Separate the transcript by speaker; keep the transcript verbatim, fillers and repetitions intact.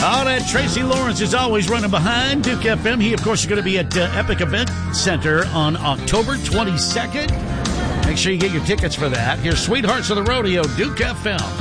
Speaker 1: Oh, that Tracy Lawrence is always running behind Duke F M. He, of course, is going to be at uh, Epic Event Center on October twenty-second. Make sure you get your tickets for that. Here's Sweethearts of the Rodeo, Duke F M.